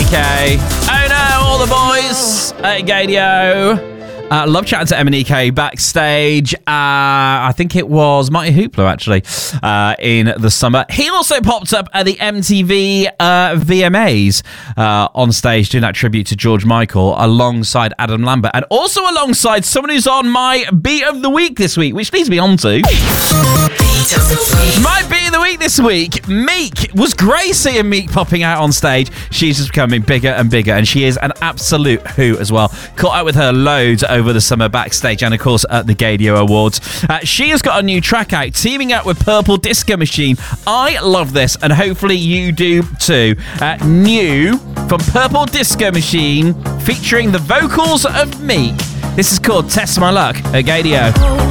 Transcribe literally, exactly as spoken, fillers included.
K. Oh no, all the boys at Gadio. Uh, love chatting to M and E K backstage. Uh, I think it was Marty Hoopla, actually, uh, in the summer. He also popped up at the M T V uh, V M As uh, on stage doing that tribute to George Michael alongside Adam Lambert and also alongside someone who's on my Beat of the Week this week, which leads me on to... My Beat of the Week this week, Meek. Was great seeing Meek popping out on stage. She's just becoming bigger and bigger, and she is an absolute hoot as well. Caught up with her loads over the summer backstage and, of course, at the Gadio Awards. Uh, she has got a new track out, teaming up with Purple Disco Machine. I love this, and hopefully you do too. Uh, new from Purple Disco Machine, featuring the vocals of Meek. This is called Test My Luck at Gadio.